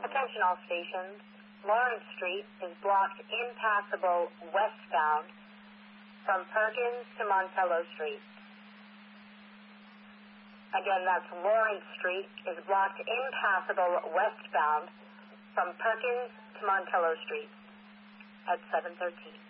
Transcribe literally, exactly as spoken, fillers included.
Attention all stations. Lawrence Street is blocked impassable westbound from Perkins to Montello Street. Again, that's Lawrence Street is blocked impassable westbound from Perkins to Montello Street at seven thirteen.